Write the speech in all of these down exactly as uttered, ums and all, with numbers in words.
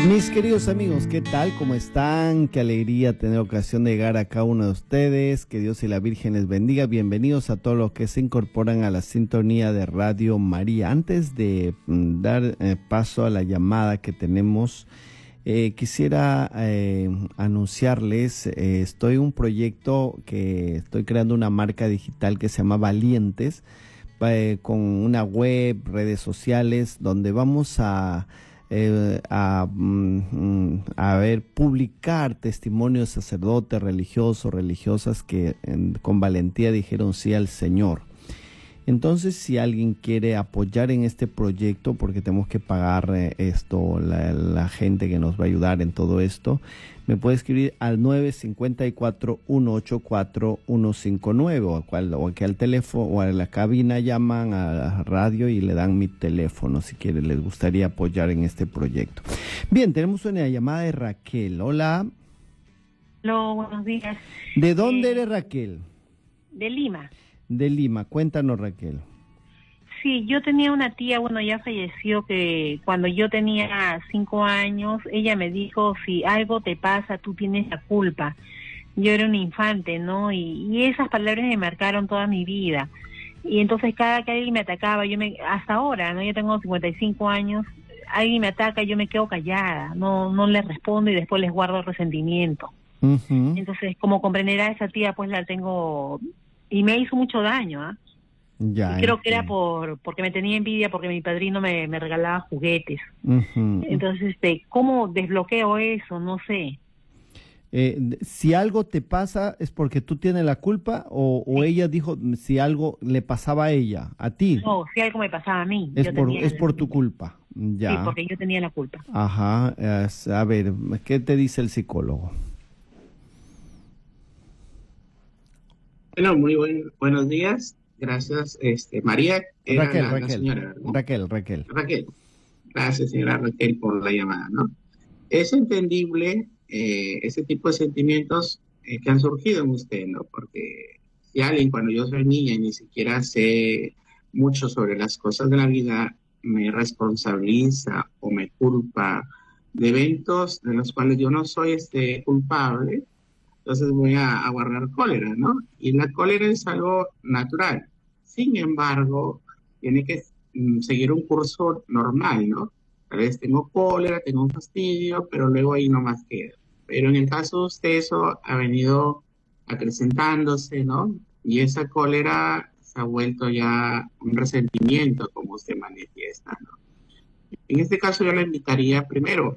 Mis queridos amigos, ¿qué tal? ¿Cómo están? Qué alegría tener ocasión de llegar a cada uno de ustedes. Que Dios y la Virgen les bendiga. Bienvenidos a todos los que se incorporan a la sintonía de Radio María. Antes de mm, dar eh, paso a la llamada que tenemos, eh, quisiera eh, anunciarles, eh, estoy en un proyecto que estoy creando una marca digital que se llama Valientes, eh, con una web, redes sociales, donde vamos a... Eh, a, mm, a ver, publicar testimonios de sacerdotes, religiosos, religiosas que en, con valentía dijeron sí al Señor. Entonces, si alguien quiere apoyar en este proyecto, porque tenemos que pagar eh, esto, la, la gente que nos va a ayudar en todo esto, me puede escribir al nueve cinco cuatro, uno ocho cuatro, uno cinco nueve, o, cual, o aquí al teléfono, o a la cabina llaman a la radio y le dan mi teléfono, si quieren, les gustaría apoyar en este proyecto. Bien, tenemos una llamada de Raquel. Hola. Hola, buenos días. ¿De dónde eh, eres, Raquel? De Lima. De Lima. Cuéntanos, Raquel. Sí, yo tenía una tía, bueno, ya falleció, que cuando yo tenía cinco años, ella me dijo, si algo te pasa, tú tienes la culpa. Yo era un infante, ¿no? Y, y esas palabras me marcaron toda mi vida. Y entonces cada que alguien me atacaba, yo me, hasta ahora, ¿no? Yo tengo cincuenta y cinco años, alguien me ataca, yo me quedo callada, no, no le respondo y después les guardo resentimiento. Uh-huh. Entonces, como comprenderá, esa tía, pues la tengo, y me hizo mucho daño, ¿ah? ¿eh? Ya, Y creo que entiendo. era por porque me tenía envidia, porque mi padrino me, me regalaba juguetes. Uh-huh. Entonces, este, ¿cómo desbloqueo eso? No sé. Eh, si algo te pasa, ¿es porque tú tienes la culpa o, o ella dijo si algo le pasaba a ella, a ti? No, si algo me pasaba a mí. Es yo por, tenía es la- por tu culpa. Ya. Sí, porque yo tenía la culpa. Ajá. Es- a ver, ¿qué te dice el psicólogo? Bueno, muy buen, buenos días. Gracias, este, María, era Raquel, la, la Raquel, señora, ¿verdad? Raquel, Raquel. Raquel. Gracias, señora Raquel, por la llamada, ¿no? Es entendible eh, ese tipo de sentimientos eh, que han surgido en usted, ¿no? Porque si alguien, cuando yo soy niña y ni siquiera sé mucho sobre las cosas de la vida, me responsabiliza o me culpa de eventos de los cuales yo no soy este, culpable, entonces voy a, a guardar cólera, ¿no? Y la cólera es algo natural. Sin embargo, tiene que mm, seguir un curso normal, ¿no? Tal vez tengo cólera, tengo un fastidio, pero luego ahí no más queda. Pero en el caso de usted eso ha venido acrecentándose, ¿no? Y esa cólera se ha vuelto ya un resentimiento, como usted manifiesta, ¿no? En este caso yo le invitaría primero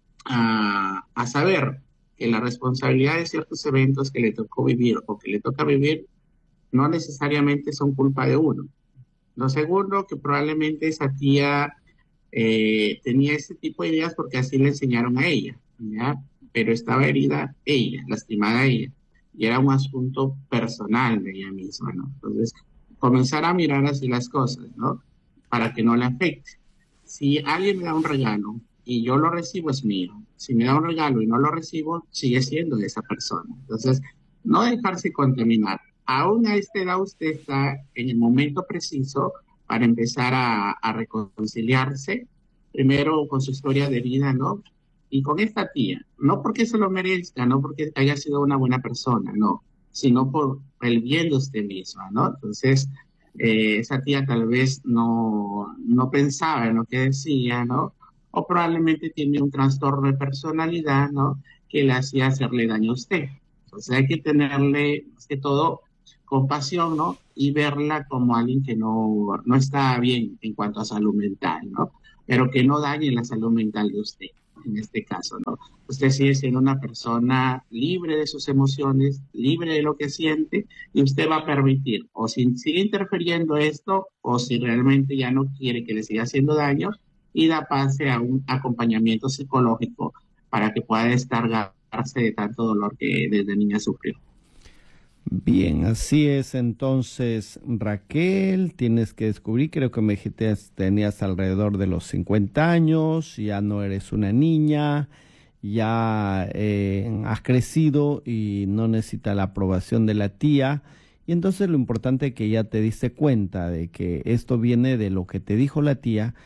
a, a saber que la responsabilidad de ciertos eventos que le tocó vivir o que le toca vivir no necesariamente son culpa de uno. Lo segundo, que probablemente esa tía eh, tenía ese tipo de ideas porque así le enseñaron a ella, ¿ya? Pero estaba herida ella, lastimada ella, y era un asunto personal de ella misma, ¿no? Entonces, comenzar a mirar así las cosas, ¿no? Para que no le afecte. Si alguien me da un regalo y yo lo recibo, es mío. Si me da un regalo y no lo recibo, sigue siendo de esa persona. Entonces, no dejarse contaminar. Aún a esta edad usted está en el momento preciso para empezar a, a reconciliarse, primero con su historia de vida, ¿no? Y con esta tía, no porque se lo merezca, no porque haya sido una buena persona, no, sino por el bien de usted misma, ¿no? Entonces, eh, esa tía tal vez no, no pensaba en lo que decía, ¿no? O probablemente tiene un trastorno de personalidad, ¿no? Que le hacía hacerle daño a usted. Entonces hay que tenerle, más que todo, compasión, ¿no? Y verla como alguien que no, no está bien en cuanto a salud mental, ¿no? Pero que no dañe la salud mental de usted, en este caso, ¿no? Usted sigue siendo una persona libre de sus emociones, libre de lo que siente, y usted va a permitir, o si sigue interfiriendo esto, o si realmente ya no quiere que le siga haciendo daño, y da pase a un acompañamiento psicológico para que pueda descargarse de tanto dolor que desde niña sufrió. Bien, así es. Entonces, Raquel, tienes que descubrir, creo que me dijiste tenías alrededor de los cincuenta años, ya no eres una niña, ya eh, has crecido y no necesitas la aprobación de la tía. Y entonces lo importante es que ya te diste cuenta de que esto viene de lo que te dijo la tía,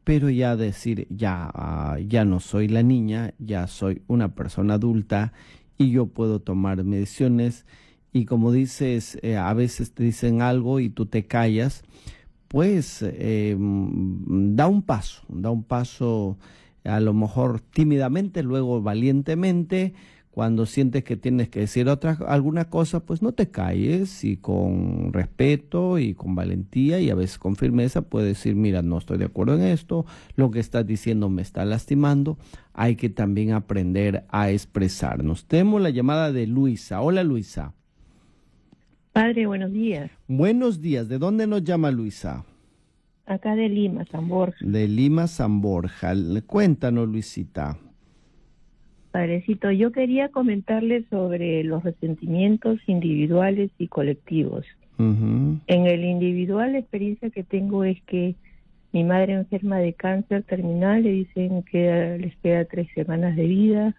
pero ya decir, ya, uh, ya no soy la niña, ya soy una persona adulta y yo puedo tomar decisiones. Y como dices, eh, a veces te dicen algo y tú te callas, pues eh, da un paso, da un paso a lo mejor tímidamente, luego valientemente. Cuando sientes que tienes que decir otra, alguna cosa, pues no te calles, y con respeto y con valentía y a veces con firmeza puedes decir, mira, no estoy de acuerdo en esto, lo que estás diciendo me está lastimando. Hay que también aprender a expresarnos. Tenemos la llamada de Luisa. Hola, Luisa. Padre, buenos días. Buenos días. ¿De dónde nos llama Luisa? Acá de Lima, San Borja. De Lima, San Borja. Cuéntanos, Luisita. Padrecito, yo quería comentarle sobre los resentimientos individuales y colectivos. Uh-huh. En el individual, la experiencia que tengo es que mi madre enferma de cáncer terminal, le dicen que les queda tres semanas de vida.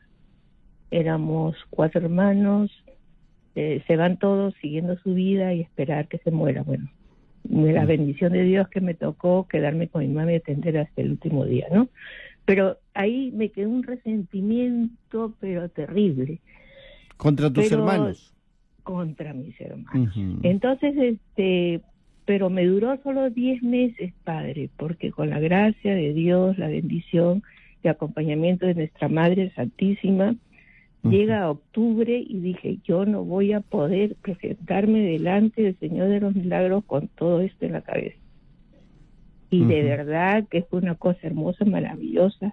Éramos cuatro hermanos, eh, se van todos siguiendo su vida y esperar que se muera. Bueno, la bendición de Dios que me tocó quedarme con mi mamá y atender hasta el último día, ¿no? Pero ahí me quedó un resentimiento, pero terrible. ¿Contra tus pero, hermanos? Contra mis hermanos. Uh-huh. Entonces, este, pero me duró solo diez meses, Padre, porque con la gracia de Dios, la bendición y acompañamiento de nuestra Madre Santísima, uh-huh. llega a octubre y dije, yo no voy a poder presentarme delante del Señor de los Milagros con todo esto en la cabeza. Y uh-huh. de verdad que fue una cosa hermosa, maravillosa,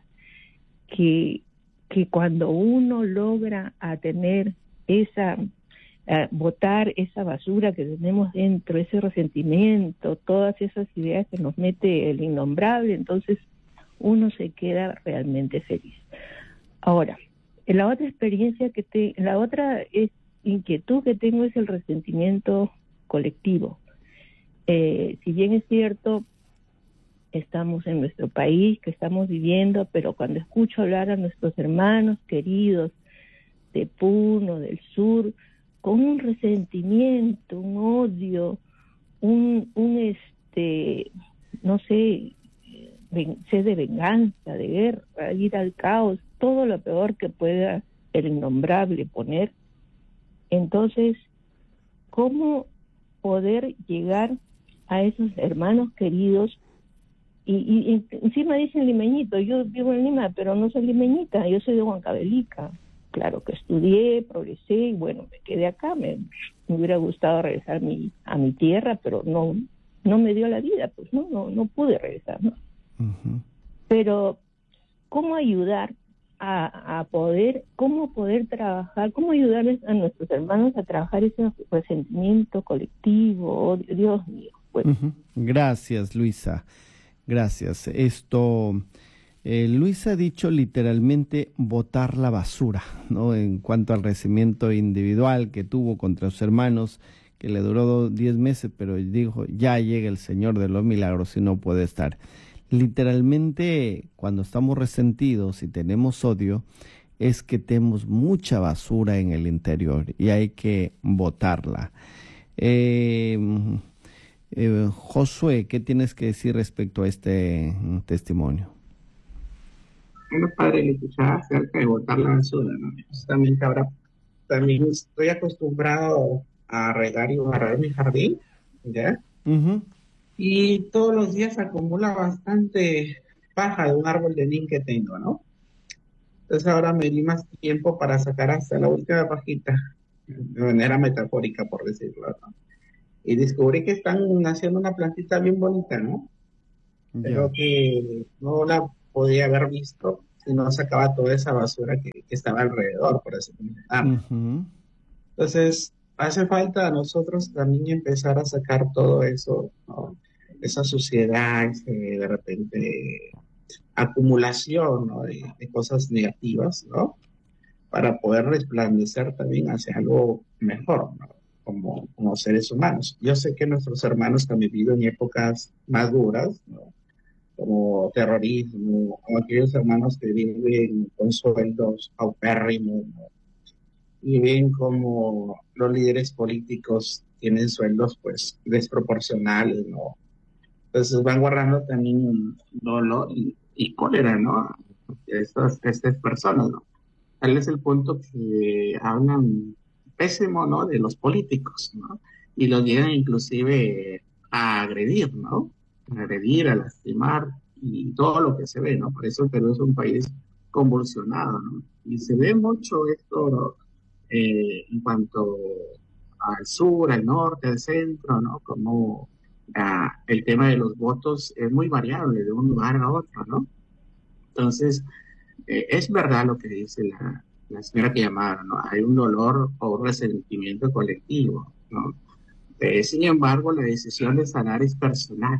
que, que cuando uno logra a tener esa, uh, botar esa basura que tenemos dentro, ese resentimiento, todas esas ideas que nos mete el innombrable, entonces uno se queda realmente feliz. Ahora, la otra experiencia que te, la otra es, inquietud que tengo es el resentimiento colectivo. Eh, si bien es cierto, estamos en nuestro país, que estamos viviendo, pero cuando escucho hablar a nuestros hermanos queridos de Puno, del sur, con un resentimiento, un odio, un, un este, no sé, ven, sed de venganza, de guerra, ir al caos, todo lo peor que pueda el innombrable poner. Entonces, ¿cómo poder llegar a esos hermanos queridos? Y, y, y encima dicen limeñito, yo vivo en Lima, pero no soy limeñita, yo soy de Huancavelica. Claro que estudié, progresé y bueno, me quedé acá, me, me hubiera gustado regresar mi, a mi tierra, pero no no me dio la vida, pues no no no pude regresar, ¿no? Uh-huh. Pero, ¿cómo ayudar a, a poder, cómo poder trabajar, cómo ayudarles a nuestros hermanos a trabajar ese resentimiento colectivo? Oh, Dios mío. Pues. Uh-huh. Gracias, Luisa. Gracias. Esto, eh, Luisa ha dicho literalmente botar la basura, ¿no? En cuanto al resentimiento individual que tuvo contra sus hermanos, que le duró diez meses, pero dijo, ya llega el Señor de los Milagros y no puede estar. Literalmente, cuando estamos resentidos y tenemos odio, es que tenemos mucha basura en el interior y hay que botarla. Eh... Eh, Josué, ¿qué tienes que decir respecto a este um, testimonio? Bueno, padre, le escuchaba acerca de botar la basura, ¿no? Justamente ahora también estoy acostumbrado a regar y barrer mi jardín, ¿ya? Uh-huh. Y todos los días acumula bastante paja de un árbol de nim que tengo, ¿no? Entonces ahora me di más tiempo para sacar hasta la última pajita, de manera metafórica, por decirlo, ¿no? Y descubrí que están haciendo una plantita bien bonita, ¿no? Yeah. Pero que no la podía haber visto si no sacaba toda esa basura que, que estaba alrededor, por así decirlo. Uh-huh. Entonces, hace falta a nosotros también empezar a sacar todo eso, ¿no? Esa suciedad, ese, de repente, acumulación, ¿no? de, de cosas negativas, ¿no? Para poder resplandecer también hacia algo mejor, ¿no? Como, como seres humanos. Yo sé que nuestros hermanos han vivido en épocas más duras, ¿no? Como terrorismo, como aquellos hermanos que viven con sueldos paupérrimos, ¿no? Y ven como los líderes políticos tienen sueldos pues desproporcionales, ¿no? Entonces van guardando también dolor y, y cólera, ¿no? Estas, estas personas, ¿no? Tal es el punto que hablan pésimo, ¿no? De los políticos, ¿no? Y los llegan inclusive a agredir, ¿no? A agredir, a lastimar y todo lo que se ve, ¿no? Por eso Perú es un país convulsionado, ¿no? Y se ve mucho esto eh, en cuanto al sur, al norte, al centro, ¿no? Como ah, el tema de los votos es muy variable de un lugar a otro, ¿no? Entonces, eh, es verdad lo que dice la, la señora que llamaron, ¿no? Hay un dolor o un resentimiento colectivo, ¿no? Eh, sin embargo, la decisión de sanar es personal.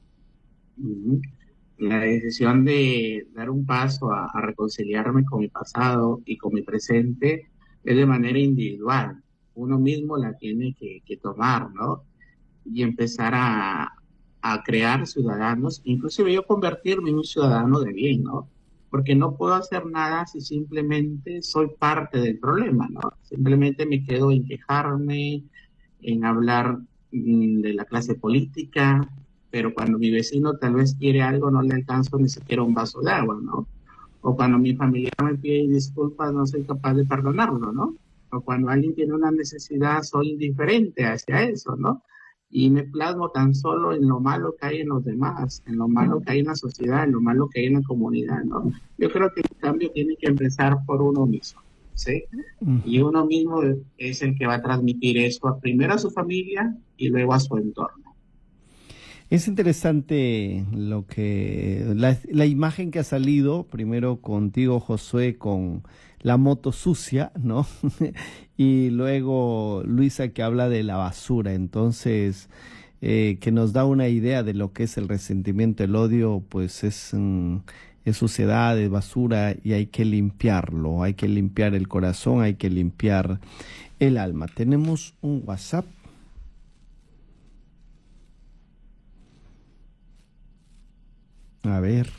Ujú. La decisión de dar un paso a, a reconciliarme con mi pasado y con mi presente es de manera individual. Uno mismo la tiene que, que tomar, ¿no? Y empezar a, a crear ciudadanos, inclusive yo convertirme en un ciudadano de bien, ¿no? Porque no puedo hacer nada si simplemente soy parte del problema, ¿no? Simplemente me quedo en quejarme, en hablar mm, de la clase política, pero cuando mi vecino tal vez quiere algo no le alcanzo ni siquiera un vaso de agua, ¿no? O cuando mi familiar me pide disculpas no soy capaz de perdonarlo, ¿no? O cuando alguien tiene una necesidad soy indiferente hacia eso, ¿no? Y me plasmo tan solo en lo malo que hay en los demás, en lo malo que hay en la sociedad, en lo malo que hay en la comunidad, ¿no? Yo creo que el cambio tiene que empezar por uno mismo, ¿sí? Y uno mismo es el que va a transmitir eso primero a su familia y luego a su entorno. Es interesante lo que la, la imagen que ha salido, primero contigo, Josué, con la moto sucia, ¿no? Y luego Luisa, que habla de la basura. Entonces, eh, que nos da una idea de lo que es el resentimiento, el odio, pues es, mm, es suciedad, es basura, y hay que limpiarlo, hay que limpiar el corazón, hay que limpiar el alma. Tenemos un WhatsApp. A ver.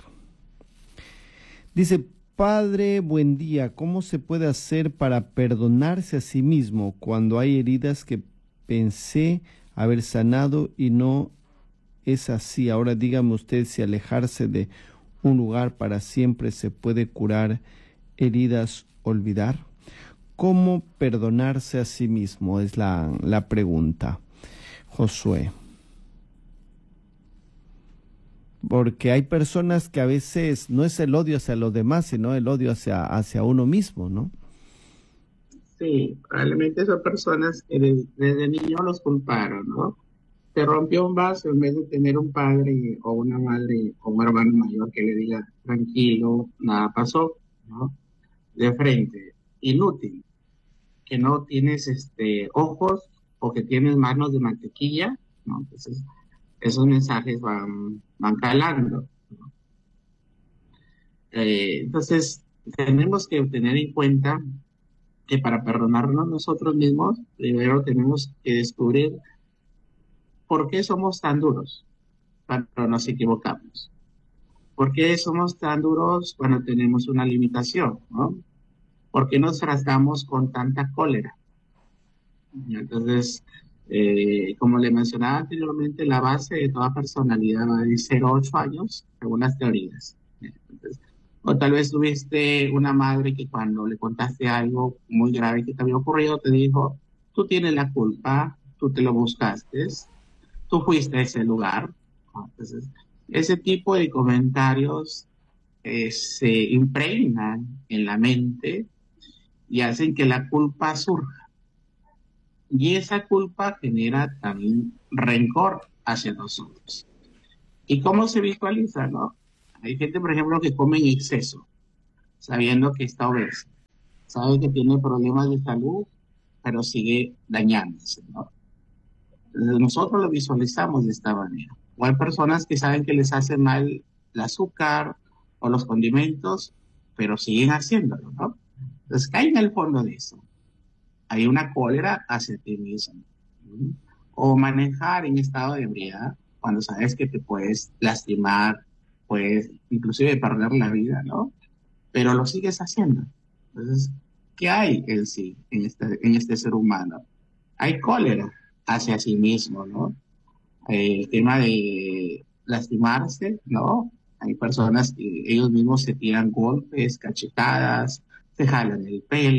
Dice, padre, buen día. ¿Cómo se puede hacer para perdonarse a sí mismo cuando hay heridas que pensé haber sanado y no es así? Ahora dígame usted si alejarse de un lugar para siempre se puede curar heridas, olvidar. ¿Cómo perdonarse a sí mismo? Es la, la pregunta. Josué. Porque hay personas que a veces no es el odio hacia los demás, sino el odio hacia, hacia uno mismo, ¿no? Sí, probablemente son personas que desde, desde niño los culparon, ¿no? Se rompió un vaso en vez de tener un padre o una madre o un hermano mayor que le diga, tranquilo, nada pasó, ¿no? De frente, inútil, que no tienes este, ojos o que tienes manos de mantequilla, ¿no? Entonces, esos mensajes van, van calando, ¿no? Eh, entonces, tenemos que tener en cuenta que para perdonarnos nosotros mismos, primero tenemos que descubrir por qué somos tan duros cuando nos equivocamos. ¿Por qué somos tan duros cuando tenemos una limitación, ¿no? ¿Por qué nos rasgamos con tanta cólera? Entonces, eh, como le mencionaba anteriormente, la base de toda personalidad va de cero a ocho años, según las teorías. Entonces, o tal vez tuviste una madre que cuando le contaste algo muy grave que te había ocurrido, te dijo, tú tienes la culpa, tú te lo buscaste, tú fuiste a ese lugar. Entonces, ese tipo de comentarios eh, se impregnan en la mente y hacen que la culpa surja. Y esa culpa genera también rencor hacia nosotros. ¿Y cómo se visualiza, no? Hay gente, por ejemplo, que come en exceso, sabiendo que está obesa, sabe que tiene problemas de salud, pero sigue dañándose, ¿no? Entonces, nosotros lo visualizamos de esta manera. O hay personas que saben que les hace mal el azúcar o los condimentos, pero siguen haciéndolo, ¿no? Entonces, cae en el fondo de eso. Hay una cólera hacia ti mismo. ¿Sí? O manejar en estado de ebriedad, cuando sabes que te puedes lastimar, puedes inclusive perder la vida, ¿no? Pero lo sigues haciendo. Entonces, ¿qué hay en sí, en este, en este ser humano? Hay cólera hacia sí mismo, ¿no? Eh, el tema de lastimarse, ¿no? Hay personas que ellos mismos se tiran golpes, cachetadas, se jalan el pelo.